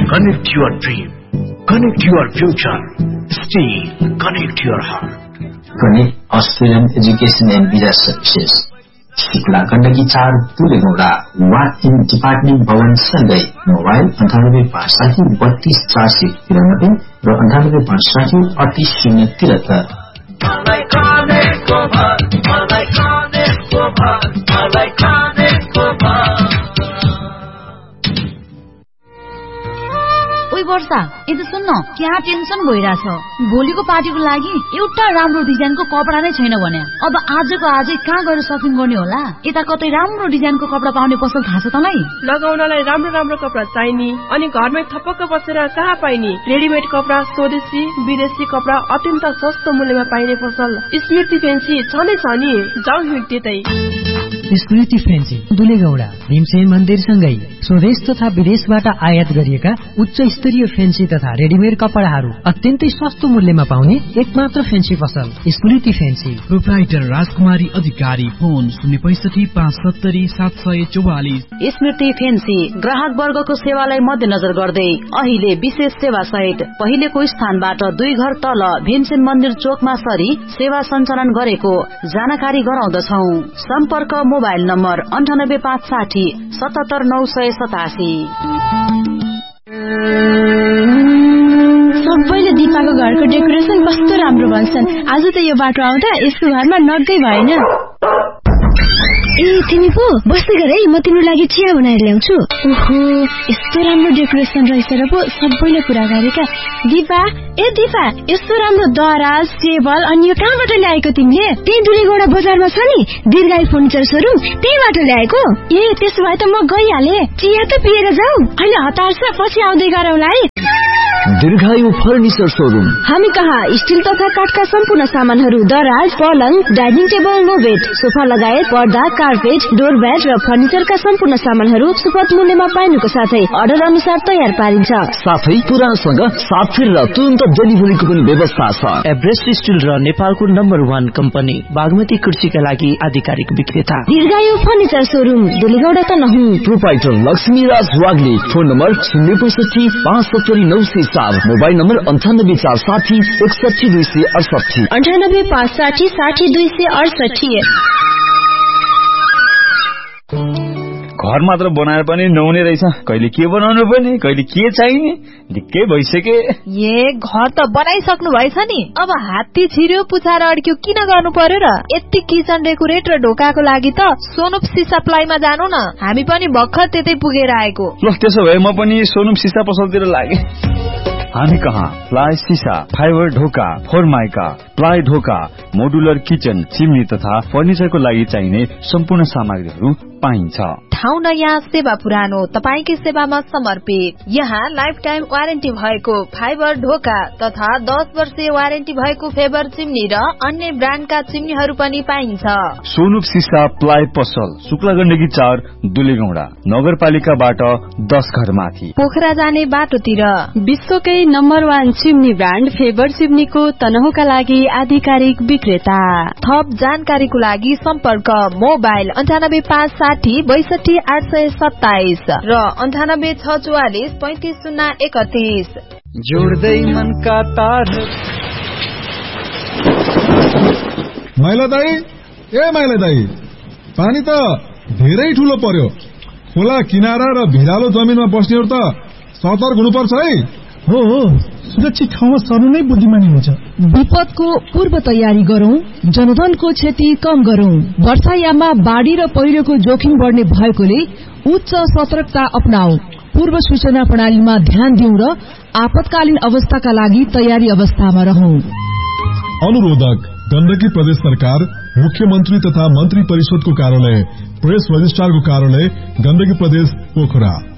Connect your dream. Connect your future. Steel. Connect your heart. Connect Australian Education and Visa Services. Shukla Gandaki 4 दुलेगौड़ा ward in department भवन सँगै mobile 98 32 493 र 98 38 ओइ वर्षा यदि सुन्न क्या टेन्सन भइराछ भोलिको पार्टीको लागि एउटा राम्रो डिजाइनको कपडा नै छैन भने अब आजको आजै कहाँ गएर शपिङ गर्ने होला यता कतै राम्रो डिजाइनको कपडा पाउने पसल थाहा छ तँलाई लगाउनलाई राम्रो राम्रो कपडा चाहिने अनि घरमै थपक्क बसेर कहाँ पाइने रेडिमेड कपडा स्वदेशी विदेशी कपडा अत्यन्त सस्तो मूल्यमा पाइने पसल स्मृति फेन्सी छँदै छ नि जाऊ त्यतै स्मृति फेन्सी दुलेगौडा भीमसेन मन्दिरसँगै स्वदेश तथा विदेशबाट आयात गरिएका उच्च स्तरीय फेन्सी तथा रेडिमेड कपडाहरू अत्यन्तै सस्तो मूल्यमा पाउने एकमात्र फेन्सी पसल स्मृति फेन्सी। प्रोप्राइटर राजकुमारी अधिकारी फोन 06570 स्मृति फेन्सी ग्राहक वर्गको सेवालाई मध्यनजर गर्दै अहिले विशेष सेवा सहित पहिलेको स्थानबाट 2 घर तल भीमसेन मन्दिर चोकमा सरी सेवा सञ्चालन गरेको जानकारी गराउँदछौ। सम्पर्क मोबाइल नम्बर 98560 77987। सबैले दिपाको घरको डेकोरेसन कस्तो राम्रो भन्छन्। आज त यो बाटो आउँदा यसको घरमा नगै भएन। ए तिमी पो बस्दै गर है, म तिम्रो लागि चिया बनाएर ल्याउँछु। ओहो यस्तो राम्रो डेकोरेसन रहेछ र पो सबैले कुरा गरेका। दिपा ए दिपा यस्तो राम्रो दराज टेबल अनि यो कहाँबाट ल्याएको तिमीले? त्यही दुलेगौडा बजारमा छ नि दीर्घायु फर्निचर सोरुम, त्यहीबाट ल्याएको। ए त्यसो भए त म गइहाले, चिया त पिएर जाऊ। अहिले हतार छ, पछि आउँदै गरौँला है। दीर्घायु फर्निचर सोरुम हामी कहाँ स्टिल तथा काठका सम्पूर्ण सामानहरू, दराज, पलङ, डाइनिङ टेबल, नोबेड, सोफा लगायत पर्दा, कार्पेट, डोरम्याट र फर्निचरका सम्पूर्ण सामानहरू सुपथ मूल्यमा पाइनुको साथै अर्डर अनुसार तयार पारिन्छ। साथै पुरानसँग साथ फेर र तुरन्त डेलिभरीको पनि व्यवस्था छ। एभरेस्ट स्टिल र नेपालको नम्बर 1 कम्पनी बागमती कृषिका लागि आधिकारिक विक्रेता दीर्घायु फर्निचर सोरुम दुलेगौडा त नहुँ। Proprietor Laxmiraj Wagle, phone number 065 570 907, mobile number 98460 61268 98560 60268। घर मात्र बनाएर पनि नहुने रहेछ, कहिले के बनाउनु पर्ने कहिले के चाहिने ढिक्कै भइसके। ए घर त बनाइसक्नु भएछ नि, अब हात्ती छिर्यो पुछाएर अड्क्यो किन गर्नु पर्यो र? यति किचन डेकोरेट र ढोकाको लागि त सोनुप सिसा प्लाईमा जानु न, हामी पनि भर्खर त्यतै पुगेर आएको। ल त्यसो भए म पनि सोनुप सिसा पसलतिर लागे। हामी कहाँ प्लाई सिसा, फाइबर ढोका, फोरमाइका, प्लाई ढोका, मोडुलर किचन, चिम्नी तथा फर्निचरको लागि चाहिने सम्पूर्ण सामग्रीहरू पाइन्छ। ठाउँ नयाँ सेवा पुरानो, तपाईकै सेवामा समर्पित। यहाँ लाइफ टाइम वारेन्टी भएको फाइबर ढोका तथा 10 वर्षीय वारेन्टी भएको फेबर चिम्नी र अन्य ब्रान्डका चिम्नीहरू पनि पाइन्छ। सोनुप सिसा प्लाई पसल शुक्ला गण्डकी 4 दुलेगौडा, नगरपालिकाबाट 10 घर माथि, पोखरा जाने बाटोतिर। विश्वकै नम्बर 1 चिम्नी ब्रान्ड फेबर चिम्नीको तनहुका लागि आधिकारिक विक्रेता। थप जानकारीको लागि सम्पर्क मोबाइल 98560 62 827 र 98644 35031। जोड्दै मनका तार। माइला दाई, ए माइला दाई, पानी त धेरै ठूलो पर्यो। खोला किनारा र भिरालो जमिनमा बस्नेहरू त सतर्क हुनुपर्छ है। हो सुरक्षित ठाउँमा सर्नु नै बुद्धिमानी हुन्छ। विपदको पूर्व तयारी गरौं, जनधनको क्षति कम गरौं। वर्षायाममा बाढ़ी र पहिरोको जोखिम बढ्ने भएकोले उच्च सतर्कता अपनाऊ। पूर्व सूचना प्रणालीमा ध्यान दिउँ र आपतकालीन अवस्थाका लागि तयारी अवस्थामा रहौं। अनुरोधक गण्डकी प्रदेश सरकार, मुख्यमन्त्री तथा मन्त्री परिषदको कार्यालय, प्रेस रजिस्ट्रारको कार्यालय, गण्डकी प्रदेश पोखरा।